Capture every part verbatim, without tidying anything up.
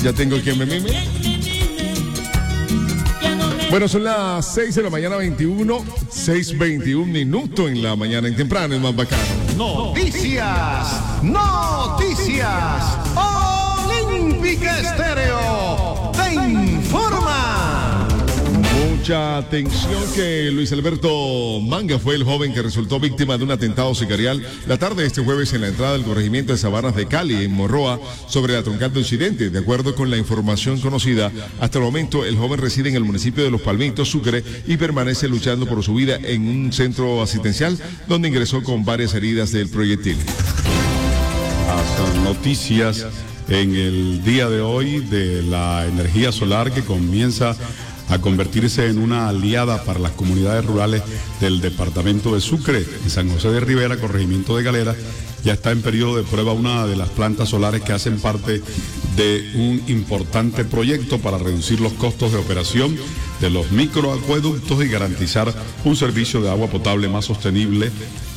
Ya tengo quien me mime. Bueno, son las seis de la mañana, veintiuno, seis veintiún minutos en la mañana, en temprano, es más bacano. Noticias, noticias, Olímpica Estéreo te informa. Mucha atención que Luis Alberto Manga fue el joven que resultó víctima de un atentado sicarial la tarde de este jueves en la entrada del corregimiento de Sabanas de Cali, en Morroa, sobre la troncal de Occidente. De acuerdo con la información conocida, hasta el momento el joven reside en el municipio de Los Palmitos, Sucre, y permanece luchando por su vida en un centro asistencial donde ingresó con varias heridas del proyectil. Las noticias en el día de hoy de la energía solar que comienza a convertirse en una aliada para las comunidades rurales del departamento de Sucre. En San José de Rivera, corregimiento de Galera, ya está en periodo de prueba una de las plantas solares que hacen parte de un importante proyecto para reducir los costos de operación de los microacueductos y garantizar un servicio de agua potable más sostenible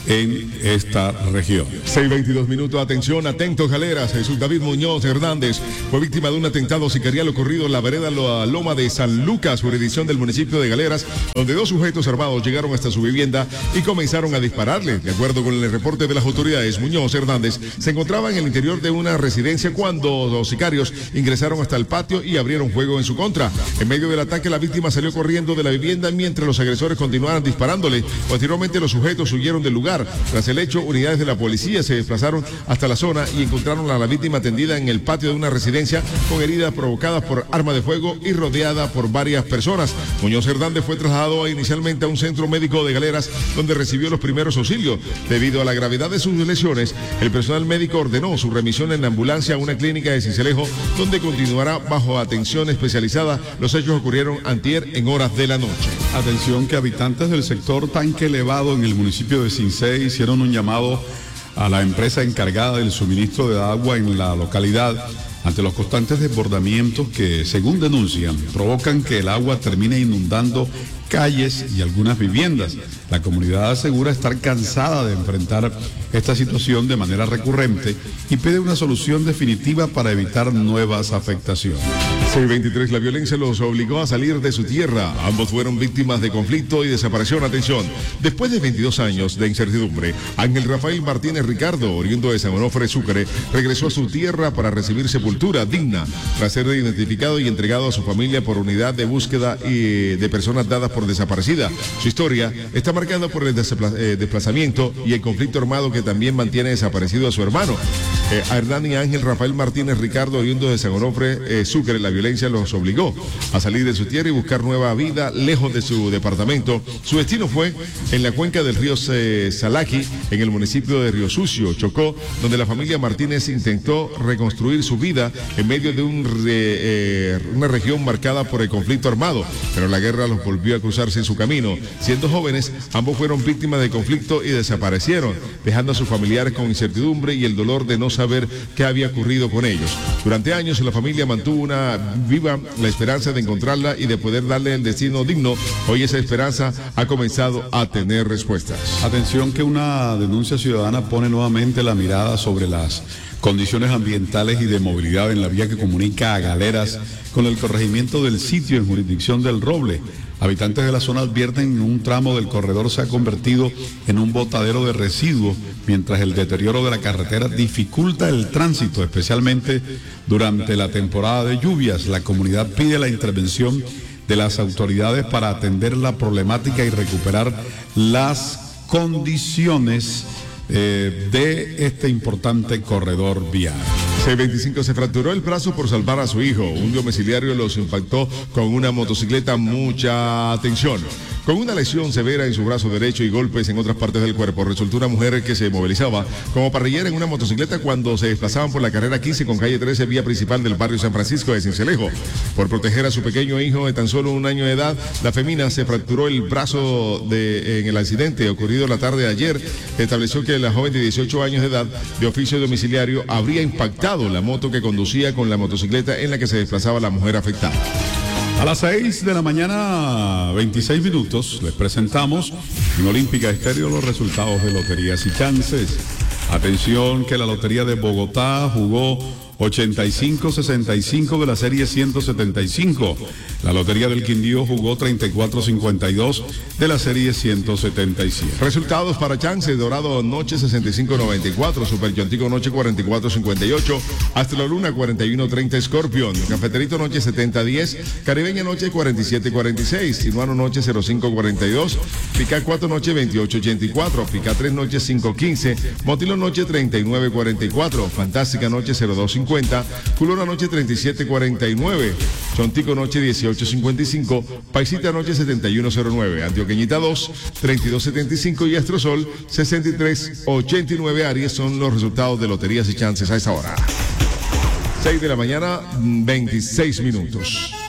en esta región. seis veintidós minutos, atención, atentos galeras. Jesús David Muñoz Hernández fue víctima de un atentado sicarial ocurrido en la vereda La Loma de San Lucas, jurisdicción del municipio de Galeras, donde dos sujetos armados llegaron hasta su vivienda y comenzaron a dispararle. De acuerdo con el reporte de las autoridades, Muñoz Hernández se encontraba en el interior de una residencia cuando los sicarios ingresaron hasta el patio y abrieron fuego en su contra. En medio del ataque, la víctima salió corriendo de la vivienda mientras los agresores continuaban disparándole. Posteriormente, los sujetos huyeron del lugar. Tras el hecho, unidades de la policía se desplazaron hasta la zona y encontraron a la víctima tendida en el patio de una residencia con heridas provocadas por arma de fuego y rodeada por varias personas. Muñoz Hernández fue trasladado inicialmente a un centro médico de Galeras, donde recibió los primeros auxilios. Debido a la gravedad de sus lesiones, el personal médico ordenó su remisión en la ambulancia a una clínica de Sincelejo, donde continuará bajo atención especializada. Los hechos ocurrieron antier en horas de la noche. Atención que habitantes del sector Tanque Elevado en el municipio de Cincé hicieron un llamado a la empresa encargada del suministro de agua en la localidad ante los constantes desbordamientos que, según denuncian, provocan que el agua termine inundando calles y algunas viviendas. La comunidad asegura estar cansada de enfrentar esta situación de manera recurrente y pide una solución definitiva para evitar nuevas afectaciones. seis veintitrés, la violencia los obligó a salir de su tierra. Ambos fueron víctimas de conflicto y desaparición. Atención, después de veintidós años de incertidumbre, Ángel Rafael Martínez Ricardo, oriundo de San Onofre, Sucre, regresó a su tierra para recibir sepultura digna, tras ser identificado y entregado a su familia por unidad de búsqueda y de personas dadas por desaparecida. Su historia está marcada por el desplazamiento y el conflicto armado que también mantiene desaparecido a su hermano. Eh, a Hernán y Ángel Rafael Martínez Ricardo, oriundo de San Onofre, eh, Sucre, la violencia los obligó a salir de su tierra y buscar nueva vida lejos de su departamento. Su destino fue en la cuenca del río eh, Salaki, en el municipio de Río Sucio, Chocó, donde la familia Martínez intentó reconstruir su vida en medio de un re, eh, una región marcada por el conflicto armado, pero la guerra los volvió a cruzarse en su camino. Siendo jóvenes, ambos fueron víctimas de conflicto y desaparecieron, dejando a sus familiares con incertidumbre y el dolor de no saber qué había ocurrido con ellos. Durante años la familia mantuvo una viva la esperanza de encontrarla y de poder darle el destino digno. Hoy esa esperanza ha comenzado a tener respuestas. Atención que una denuncia ciudadana pone nuevamente la mirada sobre las condiciones ambientales y de movilidad en la vía que comunica a Galeras con el corregimiento del Sitio en jurisdicción del Roble. Habitantes de la zona advierten que un tramo del corredor se ha convertido en un botadero de residuos, mientras el deterioro de la carretera dificulta el tránsito, especialmente durante la temporada de lluvias. La comunidad pide la intervención de las autoridades para atender la problemática y recuperar las condiciones eh, de este importante corredor vial. seis veinticinco, se fracturó el brazo por salvar a su hijo. Un domiciliario los impactó con una motocicleta. Mucha atención. Con una lesión severa en su brazo derecho y golpes en otras partes del cuerpo, resultó una mujer que se movilizaba como parrillera en una motocicleta cuando se desplazaban por la carrera quince con calle trece, vía principal del barrio San Francisco de Sincelejo. Por proteger a su pequeño hijo de tan solo un año de edad, la femina se fracturó el brazo de, en el accidente ocurrido la tarde de ayer. Estableció que la joven de dieciocho años de edad, de oficio domiciliario, habría impactado la moto que conducía con la motocicleta en la que se desplazaba la mujer afectada. A las seis de la mañana, veintiséis minutos, les presentamos en Olímpica Estéreo los resultados de loterías y chances. Atención que la Lotería de Bogotá jugó ochenta y cinco sesenta y cinco de la serie ciento setenta y cinco. La Lotería del Quindío jugó treinta y cuatro cincuenta y dos de la serie ciento setenta y siete. Resultados para Chance: Dorado noche sesenta y cinco noventa y cuatro, Super Chontico noche cuarenta y cuatro cincuenta y ocho, Astro Luna cuarenta y uno treinta Scorpion, Cafeterito noche setenta diez, Caribeña noche cuarenta y siete cuarenta y seis, Sinuano noche cero cinco cuarenta y dos, Pica cuatro noche veintiocho ochenta y cuatro, Pica tres noche cinco quince, Motilo noche treinta y nueve cuarenta y cuatro, Fantástica noche cero dos cincuenta, Culona noche treinta y siete cuarenta y nueve, Chontico noche dieciocho cincuenta y cinco, Paisita noche setenta y uno cero nueve, Antioqueñita dos treinta y dos setenta y cinco y Astrosol sesenta y tres ochenta y nueve. Aries son los resultados de Loterías y Chances a esta hora. seis de la mañana, veintiséis minutos.